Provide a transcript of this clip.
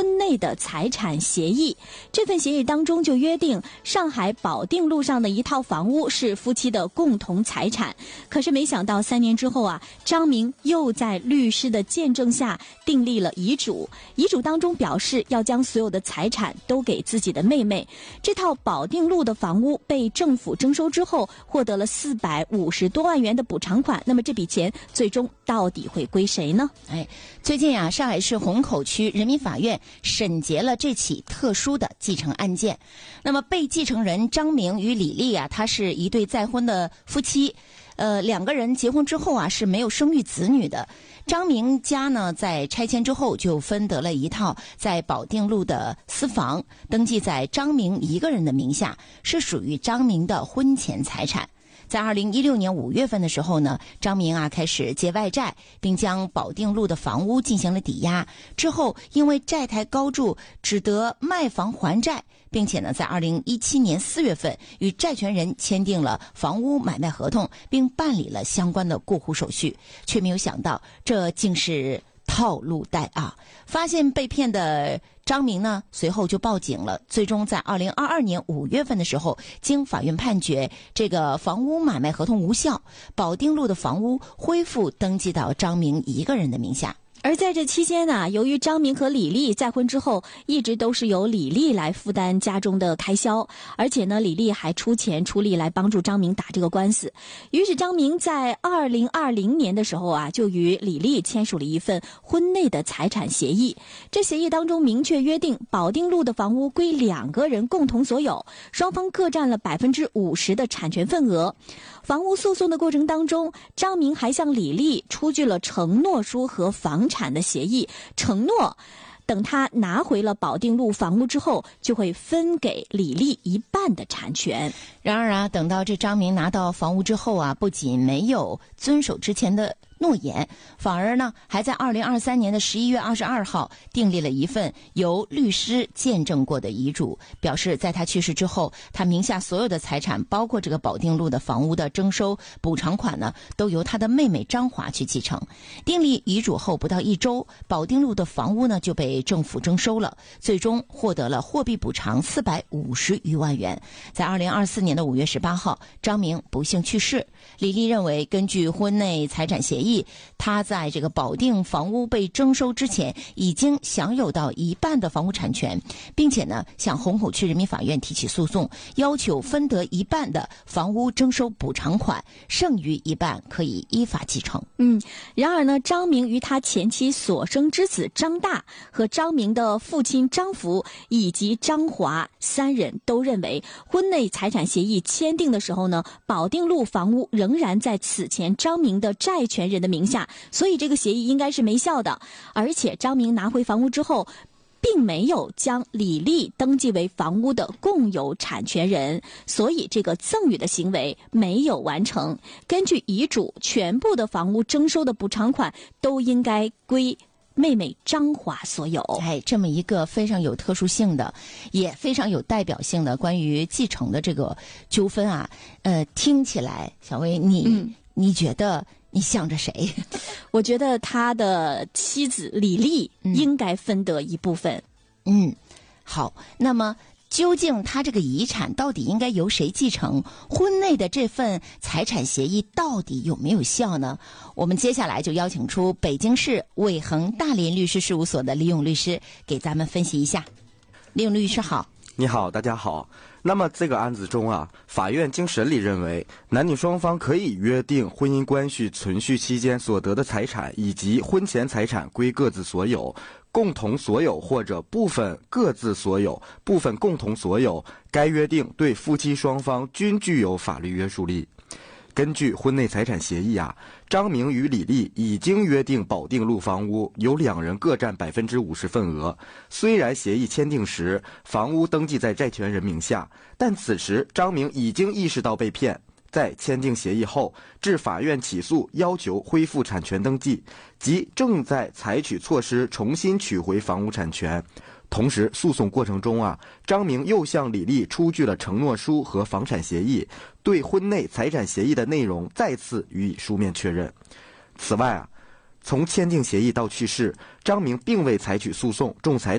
婚内的财产协议。这份协议当中就约定，上海保定路上的一套房屋是夫妻的共同财产。可是没想到3年之后啊，张明又在律师的见证下订立了遗嘱。遗嘱当中表示要将所有的财产都给自己的妹妹。这套保定路的房屋被政府征收之后，获得了450多万元的补偿款。那么这笔钱最终到底会归谁呢？ 最近啊，上海市虹口区人民法院审结了这起特殊的继承案件。那么被继承人张明与李丽啊，他是一对再婚的夫妻。两个人结婚之后啊是没有生育子女的。张明家呢在拆迁之后就分得了一套在保定路的私房，登记在张明一个人的名下，是属于张明的婚前财产。在2016年5月份的时候呢，张明啊开始借外债，并将保定路的房屋进行了抵押。之后因为债台高筑，只得卖房还债，并且呢在2017年4月份与债权人签订了房屋买卖合同，并办理了相关的过户手续。却没有想到这竟是套路贷啊！发现被骗的张明呢，随后就报警了。最终在2022年5月份的时候，经法院判决，这个房屋买卖合同无效，保定路的房屋恢复登记到张明一个人的名下。 而在这期间呢，由于张明和李丽再婚之后，一直都是由李丽来负担家中的开销，而且呢，李丽还出钱出力来帮助张明打这个官司。于是张明在2020年的时候啊，就与李丽签署了一份婚内的财产协议。这协议当中明确约定，保定路的房屋归2个人共同所有，双方各占了50%的产权份额。房屋诉讼的过程当中，张明还向李丽出具了承诺书和房产的协议，承诺等他拿回了保定路房屋之后，就会分给李丽一半的产权。 然而啊，等到这张明拿到房屋之后啊，不仅没有遵守之前的诺言，反而呢还在2023年的11月22号订立了一份由律师见证过的遗嘱，表示在他去世之后，他名下所有的财产，包括这个保定路的房屋的征收补偿款呢，都由他的妹妹张华去继承。订立遗嘱后不到1周，保定路的房屋呢就被政府征收了，最终获得了货币补偿450余万元。在2024年的5月18号，张明不幸去世。李丽认为，根据婚内财产协议，他在这个保定房屋被征收之前，已经享有到一半的房屋产权，并且呢向虹口区人民法院提起诉讼，要求分得一半的房屋征收补偿款，剩余一半可以依法继承。 然而呢，张明与他前妻所生之子张大和张明的父亲张福以及张华3人都认为，婚内财产协议签订的时候呢，保定路房屋仍然在此前张明的债权人的名下，所以这个协议应该是没效的。而且张明拿回房屋之后，并没有将李丽登记为房屋的共有产权人，所以这个赠与的行为没有完成。根据遗嘱，全部的房屋征收的补偿款都应该归妹妹张华所有。 这么一个非常有特殊性的，也非常有代表性的关于继承的这个纠纷啊，听起来，小薇，你觉得你向着谁？ 我觉得他的妻子李丽应该分得一部分。 好，那么究竟他这个遗产到底应该由谁继承？婚内的这份财产协议到底有没有效呢？我们接下来就邀请出北京市伟恒大林律师事务所的李勇律师给咱们分析一下。李勇律师好。 你好，大家好。那么这个案子中啊，法院经审理认为，男女双方可以约定婚姻关系存续期间所得的财产以及婚前财产归各自所有，共同所有或者部分各自所有、部分共同所有，该约定对夫妻双方均具有法律约束力。根据婚内财产协议啊，张明与李丽已经约定保定路房屋由2人各占50%份额。虽然协议签订时房屋登记在债权人名下，但此时张明已经意识到被骗，在签订协议后至法院起诉要求恢复产权登记，即正在采取措施重新取回房屋产权。同时，诉讼过程中啊，张明又向李丽出具了承诺书和房产协议，对婚内财产协议的内容再次予以书面确认。此外啊，从签订协议到去世，张明并未采取诉讼、仲裁